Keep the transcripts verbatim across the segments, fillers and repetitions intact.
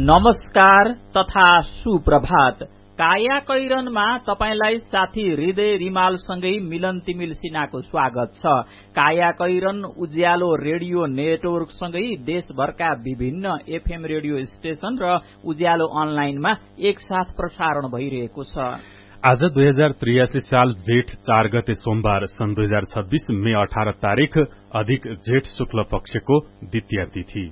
नमस्कार तथा सुप्रभात। काया कैरनमा तपाईलाई साथी हृदय रिमालसँगै मिलन तिमिल सिन्हाको स्वागत छ। काया कैरन उज्यालो रेडियो नेटवर्कसँगै देशभरका विभिन्न एफएम रेडियो स्टेशन र उज्यालो अनलाइनमा एकसाथ प्रसारण भइरहेको छ। आज दुई हजार त्रियासी साल जेठ चार गते सोमबार सन् दुई हजार छब्बीस मे अठारह तारीक अधिक जेठ शुक्ल पक्षको द्वितीय तिथि।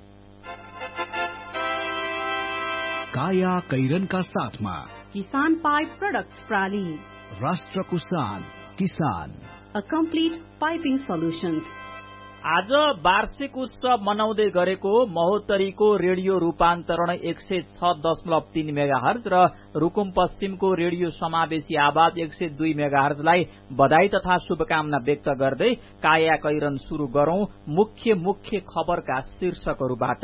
काया कैरनका साथमा किसान पाइप प्रोडक्ट्स प्राली, राष्ट्रको शान किसान, अ कम्प्लिट पाइपिङ सोल्युशन्स। आज वार्षिक उत्सव मनाउँदै गरेको महोत्तरीको रेडियो रूपान्तरण एक सय छ दशमलव तीन मेगा हर्ज र रुकुम पश्चिमको रेडियो समावेशी आवाज एक सय दुई मेगा हर्जलाई बधाई तथा शुभकामना व्यक्त गर्दै काया कैरन शुरू गरौं मुख्य मुख्य खबरका शीर्षकहरूबाट।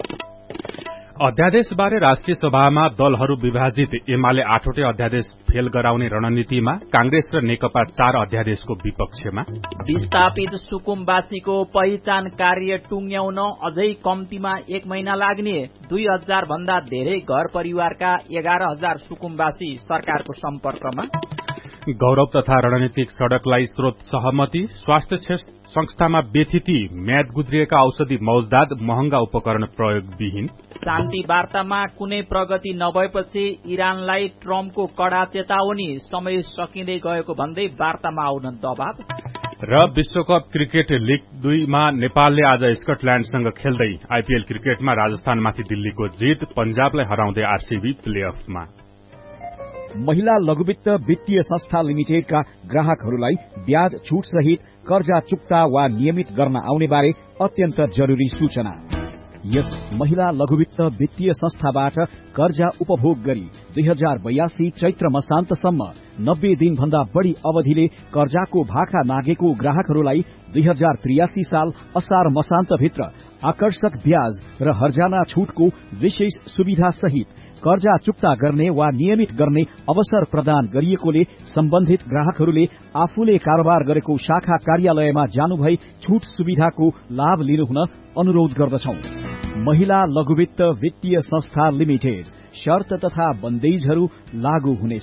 अध्यादेश बारे राष्ट्रिय सभामा दलहरू विभाजित, एमाले आठवटै अध्यादेश फेल गराउने रणनीतिमा, कांग्रेस र नेकपा चार अध्यादेशको विपक्षमा। विस्थापित सुकुमवासीको पहिचान कार्य टुंग्याउन अझै कम्तीमा एक महिना लाग्ने, दुई हजार भन्दा धेरै घर परिवारका एघार हजार सुकुमवासी सरकारको सम्पर्कमा। गौरव तथा रणनीतिक सड़कलाई स्रोत सहमति, स्वास्थ्य संस्थामा व्यथिति, म्याद गुज्रिएका औषधि मौजदात, महँगा उपकरण प्रयोगविहीन। शान्ति वार्तामा कुनै प्रगति नभएपछि इरानलाई ट्रम्पको कड़ा चेतावनी, समय सकिँदै गएको भन्दै वार्तामा आउन दबाव। र विश्वकप क्रिकेट लीग दुईमा नेपालले आज स्कटल्याण्डसँग खेल्दै आईपीएल क्रिकेटमा राजस्थानमाथि दिल्लीको जित, पंजाबलाई हराउँदै आरसीबी प्ले अफमा। महिला लघुवित्त वित्तीय संस्था लिमिटेडका ग्राहकहरूलाई ब्याज छूट सहित कर्जा चुक्ता वा नियमित गर्न आउने बारे अत्यन्त जरूरी सूचना। यस महिला लघुवित्त वित्तीय संस्थाबाट कर्जा उपभोग गरी दुई हजार बयासी चैत्र मसान्तसम्म नब्बे दिन भन्दा बढ़ी अवधिले कर्जाको भाका मागेको ग्राहकहरूलाई दुई हजार त्रियासी साल असार मसान्तभित्र आकर्षक ब्याज र हर्जाना छूटको विशेष सुविधा सहित कर्जा चुक्ता गर्ने वा नियमित गर्ने अवसर प्रदान गरिएकोले सम्बन्धित ग्राहकहरूले आफूले कारोबार गरेको शाखा कार्यालयमा जानुभई छूट सुविधाको लाभ लिनुहुन अनुरोध गर्दछौं। महिला लघुवित्त वित्तीय संस्था लिमिटेड, शर्त तथा बन्देजहरू लागू हुनेछ।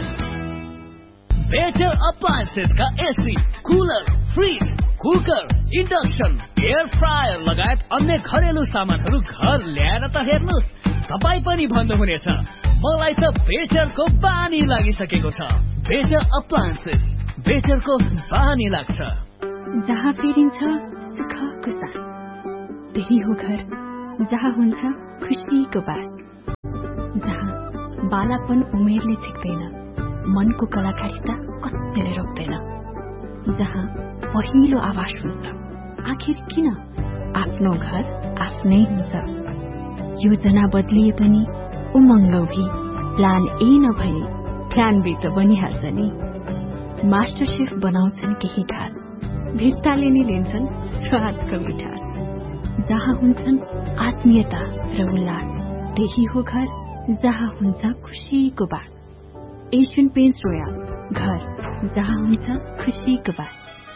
Better अप्लायन्सेसका AC, cooler, fridge, cooker, induction, air fryer लगायत अन्य घरेलु सामानहरू घर ल्याएर त हेर्नुहोस्, तपाईँ पनि भन्नुहुनेछ मलाई त बेटरको बानी लागिसकेको छ। बेटर अप्लायन्सेस, बेटरको बानी लाग्छ। जहाँ फेरिन्छ सुखको साथ, त्यही हो घर जहाँ हुन्छ खुसीको बात, जहाँ बालापन उमेरले छिक्दैन, मनको कलाकारिता कतिले रोक्दैन, जहाँ पहिलो आवाज हुन्छ आखिर किन आफ्नो घर आफ्नै हुन्छ। योजना बदलिए पनि उमङ्ग भी, प्लान ए नभए प्लान बी त बनिहाल्छ नि। मास्टर शेफ बनाउँछन् केही खास, भित्ताले नै लिन्छन् स्वादको मिठास, जहाँ हुन्छन् आत्मीयता र उल्लास, त्यही हो घर जहाँ हुन्छ खुसीको बात। एशियन पेन्ट्स रोयल, घर जहाँ हुन्छ खुसीको बात।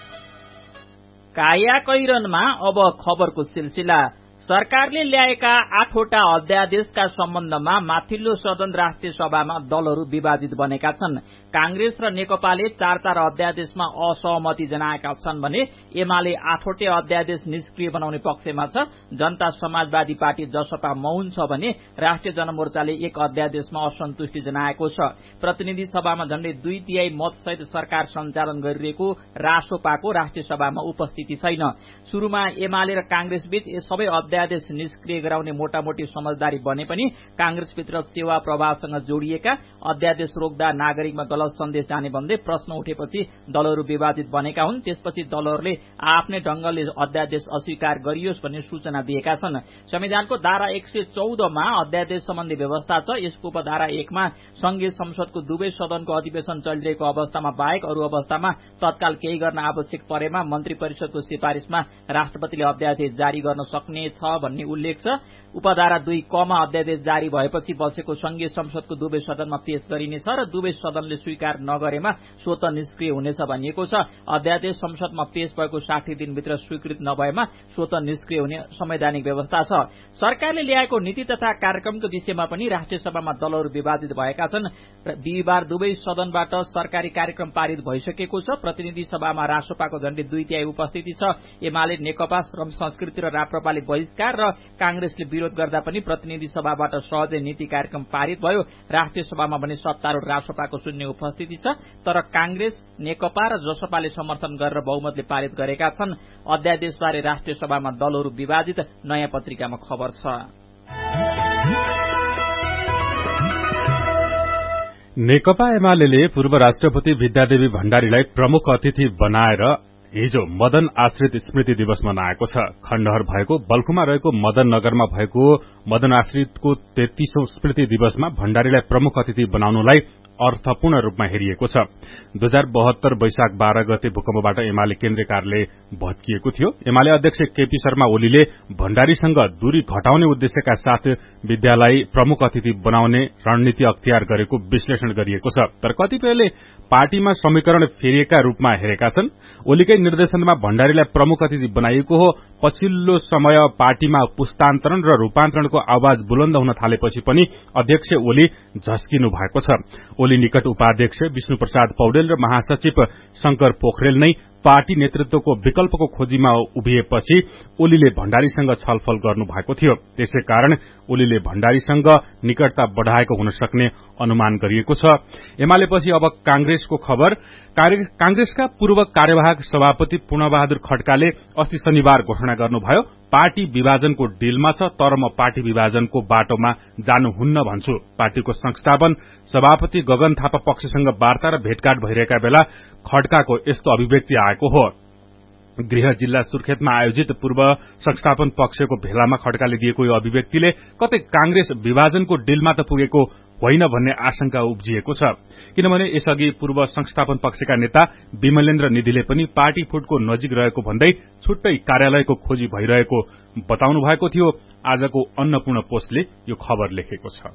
काया कैरनमा अब खबरको सिलसिला। सरकारले ल्याएका आठवटा अध्यादेशका सम्बन्धमा माथिल्लो सदन राष्ट्रिय सभामा दलहरू विभाजित बनेका छन्। कांग्रेस र नेकपाले चार चार अध्यादेशमा असहमति जनाएका छन् भने एमाले आठवटै अध्यादेश निष्क्रिय बनाउने पक्षमा छ। जनता समाजवादी पार्टी जसपा मौन छ भने राष्ट्रिय जनमोर्चाले एक अध्यादेशमा असन्तुष्टि जनाएको छ। प्रतिनिधि सभामा झण्डै दुई तिहाई मतसहित सरकार सञ्चालन गरिरहेको रासोपाको राष्ट्रिय सभामा उपस्थिति छैन। शुरूमा एमाले र कांग्रेस बीच सबै अध्यादेश निष्क्रिय गराउने मोटामोटी समझदारी बने पनि कांग्रेसभित्र सेवा प्रभावसँग जोडिएका अध्यादेश रोक्दा नागरिकमा गलत सन्देश जाने भन्दै प्रश्न उठेपछि दलहरू विभाजित बनेका हुन्। त्यसपछि दलहरूले आफ्नै ढंगले अध्यादेश अस्वीकार गरियोस् भन्ने सूचना दिएका छन्। संविधानको धारा एक सय चौधमा अध्यादेश सम्बन्धी व्यवस्था छ। यसको उपधारा एकमा संघीय संसदको दुवै सदनको अधिवेशन चलिरहेको अवस्थामा बाहेक अरू अवस्थामा तत्काल केही गर्न आवश्यक परेमा मन्त्री परिषदको सिफारिशमा राष्ट्रपतिले अध्यादेश जारी गर्न सक्ने छ छ भन्ने उल्लेख छ। उपधारा दुई कमा अध्यादेश जारी भएपछि बसेको संघीय संसदको दुवै सदनमा पेश गरिनेछ र दुवै सदनले स्वीकार नगरेमा स्वत निष्क्रिय हुनेछ भनिएको छ। अध्यादेश संसदमा पेश भएको साठी दिनभित्र स्वीकृत नभएमा स्वत निष्क्रिय हुने संवैधानिक व्यवस्था छ। सरकारले ल्याएको नीति तथा कार्यक्रमको विषयमा पनि राष्ट्रिय सभामा दलहरू विवादित भएका छन्। बिहिबार दुवै सदनबाट सरकारी कार्यक्रम पारित भइसकेको छ। प्रतिनिधि सभामा रासोपाको झण्डै दुई तिहाई उपस्थिति छ। एमाले, नेकपा, श्रम संस्कृति र राप्रपाले बहिष्कार र कांग्रेसले विरोध गर्दा पनि प्रतिनिधि सभाबाट सहजै नीति कार्यक्रम पारित भयो। राष्ट्रिय सभामा भने सत्तारूढ रासोपाको शून्य उपस्थिति छ, तर कांग्रेस, नेकपा र जसपाले समर्थन गरेर बहुमतले पारित गरेका छन्। अध्यादेशबारे राष्ट्रिय सभामा दलहरू विवादित, नयाँ पत्रिकामा खबर छ। नेकपा एमाले पूर्व राष्ट्रपति विद्यादेवी भण्डारीलाई प्रमुख अतिथि बनाएर हिजो मदन आश्रित स्मृति दिवस मनाएको छ। खण्डहर भएको बल्खुमा रहेको मदन नगरमा भएको मदन आश्रितको तेत्तीसौं स्मृति दिवसमा भण्डारीलाई प्रमुख अतिथि बनाउनुलाई अर्थपूर्ण रूपमा हेरिएको छ। दुई हजार बहत्तर वैशाख बाह्र गते भूकम्पबाट एमाले केन्द्रीय कार्यालय भत्किएको थियो। एमाले अध्यक्ष केपी शर्मा ओलीले भण्डारीसँग दूरी घटाउने उद्देश्यका साथ विद्यालाई प्रमुख अतिथि बनाउने रणनीति अख्तियार गरेको विश्लेषण गरिएको छ। तर कतिपयले पार्टीमा समीकरण फेरिएका रूपमा हेरेका छन्। ओलीकै निर्देशनमा भण्डारीलाई प्रमुख अतिथि बनाइएको हो। पछिल्लो समय पार्टीमा पुस्तान्तरण र रूपान्तरणको आवाज बुलन्द हुन थालेपछि पनि अध्यक्ष ओली झस्किनु भएको छ। ओली निकट उपाध्यक्ष विष्णु प्रसाद पौडेल र महासचिव शंकर पोखरेल नै पार्टी नेतृत्वको विकल्पको खोजीमा उभिएपछि ओलीले भण्डारीसँग छलफल गर्नु भएको थियो। त्यसै कारण ओलीले भण्डारीसँग निकटता बढ़ाएको हुन सक्ने अनुमान गरिएको छ। एमालेपछि अब कांग्रेसको खबर। कांग्रेसका पूर्व कार्यवाहक सभापति पूर्णबहादुर खड्काले अस्ति शनिबार घोषणा गर्नुभयो, पार्टी विभाजनको डिलमा छ, तर म पार्टी विभाजनको बाटोमा जानुहुन्न भन्छु। पार्टीको संस्थापन सभापति गगन थापा पक्षसँग वार्ता र भेटघाट भइरहेका बेला खड्काको यस्तो अभिव्यक्ति आएको हो। गृह जिल्ला सुर्खेतमा आयोजित पूर्व संस्थापन पक्षको भेलामा खड्काले दिएको यो अभिव्यक्तिले कतै कांग्रेस विभाजनको डिलमा त पुगेको होइन भन्ने आशंका उब्जिएको छ। किनभने यसअघि पूर्व संस्थापन पक्षका नेता विमलेन्द्र निधिले पनि पार्टी फुटको नजिक रहेको भन्दै छुट्टै कार्यालयको खोजी भइरहेको बताउनु भएको थियो। आजको अन्नपूर्ण पोस्टले यो खबर लेखेको छ।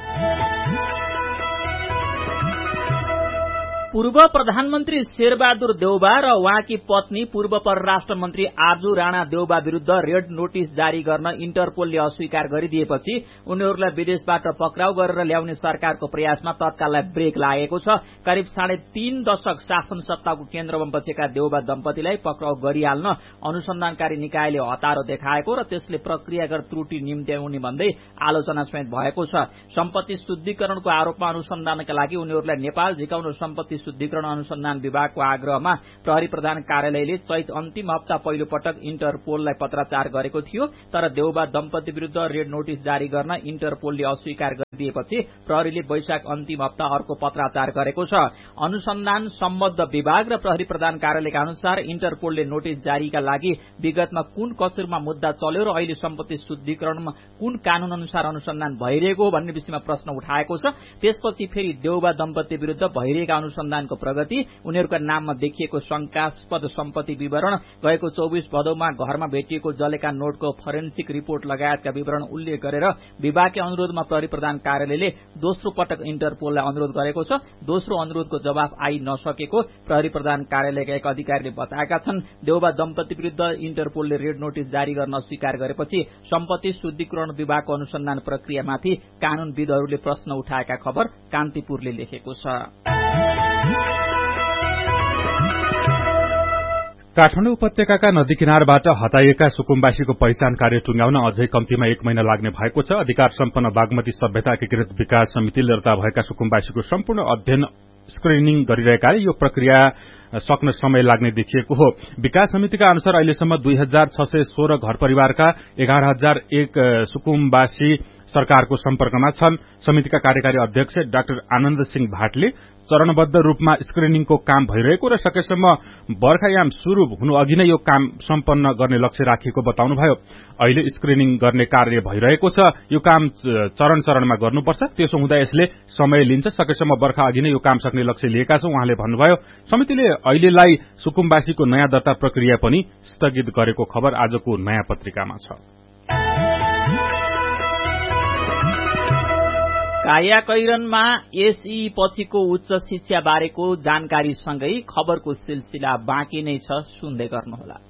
पूर्व प्रधानमन्त्री शेरबहादुर देउबा र उहाँकी पत्नी पूर्व परराष्ट्र मन्त्री आरजू राणा देउबा विरूद्ध रेड नोटिस जारी गर्न इन्टरपोलले अस्वीकार गरिदिएपछि उनीहरूलाई विदेशबाट पक्राउ गरेर ल्याउने सरकारको प्रयासमा तत्काललाई ब्रेक लागेको छ। करिब साढे तीन दशक शासन सत्ताको केन्द्रमा बसेका देउबा दम्पतिलाई पक्राउ गरिहाल्न अनुसन्धानकारी निकायले हतारो देखाएको र त्यसले प्रक्रियागत त्रुटि निम्त्याउने भन्दै आलोचना समेत भएको छ। सम्पत्ति शुद्धिकरणको आरोपमा अनुसन्धानका लागि उनीहरूलाई नेपाल झिकाउन सम्पत्ति शुद्धिकरण अनुसन्धान विभागको आग्रहमा प्रहरी प्रधान कार्यालयले चैत अन्तिम हप्ता पहिलो पटक इन्टरपोललाई पत्राचार गरेको थियो। तर देउबा दम्पति विरूद्ध रेड नोटिस जारी गर्न इन्टरपोलले अस्वीकार गरिदिएपछि प्रहरीले वैशाख अन्तिम हप्ता अर्को पत्राचार गरेको छ। अनुसन्धान सम्बद्ध विभाग र प्रहरी प्रधान कार्यालयका अनुसार इन्टरपोलले नोटिस जारीका लागि विगतमा कुन कसुरमा मुद्दा चल्यो र अहिले सम्पत्ति शुद्धिकरणमा कुन कानून अनुसार अनुसन्धान भइरहेको हो भन्ने विषयमा प्रश्न उठाएको छ। त्यसपछि फेरि देउबा दम्पति विरूद्ध भइरहेका अनुसन्धानको प्रगति, उनीहरूका नाममा देखिएको शंकास्पद सम्पत्ति विवरण, गएको चौबीस भदौमा घरमा भेटिएको जलेका नोटको फोरेन्सिक रिपोर्ट लगायतका विवरण उल्लेख गरेर विभागीय अनुरोधमा प्रहरी प्रधान कार्यालयले दोस्रो पटक इन्टरपोललाई अनुरोध गरेको छ। दोस्रो अनुरोधको जवाफ आई नसकेको प्रहरी प्रधान कार्यालयका एक अधिकारीले बताएका छन्। देउबा दम्पति विरूद्ध इन्टरपोलले रेड नोटिस जारी गर्न अस्वीकार गरेपछि सम्पत्ति शुद्धिकरण विभागको अनुसन्धान प्रक्रियामाथि कानूनविदहरूले प्रश्न उठाएका खबर कान्तिपुरले लेखेको छ। काठमाडौँ उपत्यकाका नदी किनारबाट हटाइएका सुकुम्बासीको पहिचान कार्य टुंग्याउन अझै कम्तीमा एक महिना लाग्ने भएको छ। अधिकार सम्पन्न बागमती सभ्यता एकीकृत विकास समितिले दर्ता भएका सुकुम्बासीको सम्पूर्ण अध्ययन स्क्रिनिङ गरिरहेकाले यो प्रक्रिया सक्न समय लाग्ने देखिएको हो। विकास समितिका अनुसार अहिलेसम्म दुई हजार छ सय सोह्र घर परिवारका एघार हजार एक सुकुम्बासी सरकारको सम्पर्कमा छन्। समितिका कार्यकारी अध्यक्ष डाक्टर आनन्द सिंह भाटले चरणबद्ध रूपमा स्क्रिनिङको काम भइरहेको र सकेसम्म बर्खायाम शुरू हुनु अघि नै यो काम सम्पन्न गर्ने लक्ष्य राखिएको बताउनुभयो। अहिले स्क्रिनिङ गर्ने कार्य भइरहेको छ। यो काम चरण चरणमा गर्नुपर्छ, त्यसो हुँदा यसले समय लिन्छ। सकेसम्म बर्खा अघि नै यो काम सक्ने लक्ष्य लिएका छौं उहाँले भन्नुभयो। समितिले अहिलेलाई सुकुम्बासीको नयाँ दर्ता प्रक्रिया पनि स्थगित गरेको खबर आजको नयाँ पत्रिकामा छ। काया कैरनमा एसई पछिको उच्च शिक्षा बारेको जानकारीसँगै खबरको सिलसिला बाँकी नै छ, सुन्दै गर्नुहोला।